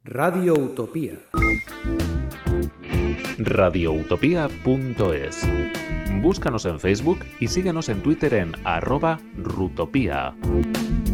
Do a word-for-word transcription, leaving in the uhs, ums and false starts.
Radio Utopía. radio utopía punto es. Búscanos en Facebook y síguenos en Twitter en arroba rutopía.